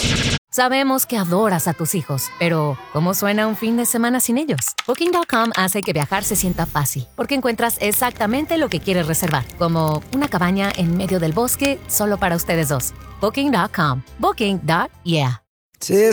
Sabemos que adoras a tus hijos, pero ¿cómo suena un fin de semana sin ellos? Booking.com hace que viajar se sienta fácil, porque encuentras exactamente lo que quieres reservar, como una cabaña en medio del bosque solo para ustedes dos. Booking.com. Booking.yeah. Sí,